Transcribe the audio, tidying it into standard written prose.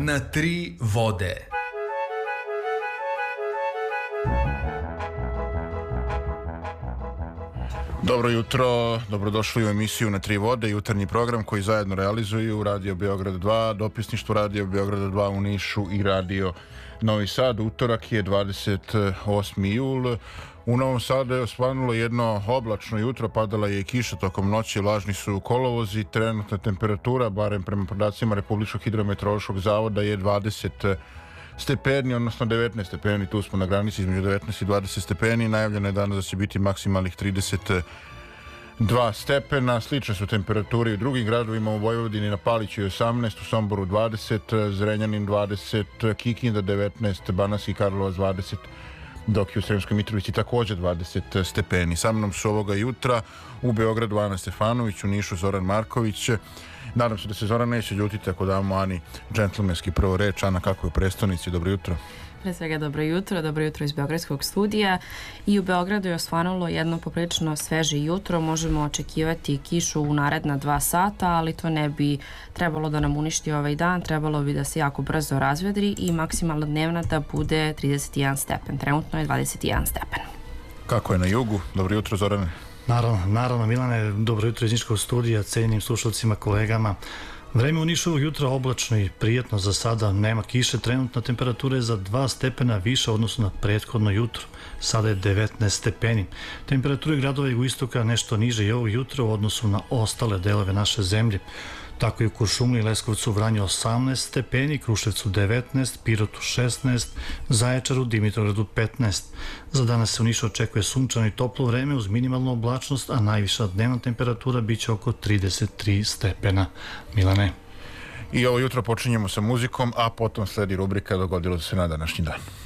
na tri vode. Dobro jutro, dobrodošli u emisiju Na tri vode, jutarnji program koji zajedno realizuju Radio Beograd 2, dopisništvo Radio Beograd 2 u Nišu i Radio Novi Sad. Utorak je 28. jul. U Novom Sadu je osvanulo jedno oblačno jutro, padala je i kiša tokom noći, vlažni su kolovozi, trenutna temperatura, barem prema podacima Republičkog hidrometeorološkog zavoda, je 20 stepeni, odnosno 19 stepeni, tu smo na granici između 19 i 20 stepeni, najavljeno je danas da će biti maksimalnih 32 stepena, slične su temperature i u drugim gradovima, u Vojvodini na Paliću 18, u Somboru 20, Zrenjanin 20, Kikinda 19, Banatski Karlovac 20, dok je u Sremskoj Mitrovici također 20 stepeni. Sa mnom su ovoga jutra u Beogradu Ana Stefanović, u Nišu Zoran Marković. Nadam se da se Zoran neće ljutiti ako damo Ani džentlmenski prvo reč. Ana, kako je u prestonici? Dobro jutro. Pre svega dobro jutro iz Beogradskog studija. I u Beogradu je osvanulo jedno poprilično sveže jutro. Možemo očekivati kišu u naredna 2 sata, ali to ne bi trebalo da nam uništi ovaj dan. Trebalo bi da se jako brzo razvedri i maksimalna dnevna da bude 31 stepen. Trenutno je 21 stepen. Kako je na jugu? Dobro jutro, Zorane. Naravno, Milane, dobro jutro iz Niškog studija, cijenim slušalcima, kolegama. Vreme u Nišu ovog jutra oblačno i prijetno za sada, nema kiše, trenutna temperatura je za 2 stepena više odnosno na prethodno jutro. Sada je 19 stepeni. Temperature gradova jugoistoka nešto niže i ovog jutra u odnosu na ostale delove naše zemlje. Tako i u Kuršumliji, Leskovcu, Vranju 18 stepeni, Kruševcu 19, Pirotu 16, Zaječaru, Dimitrovgradu 15. Za danas se u Nišu očekuje sunčano i toplo vreme uz minimalnu oblačnost, a najviša dnevna temperatura biće oko 33 stepena. Milane. I ovo jutro počinjemo sa muzikom, a potom sledi rubrika Dogodilo se na današnji dan.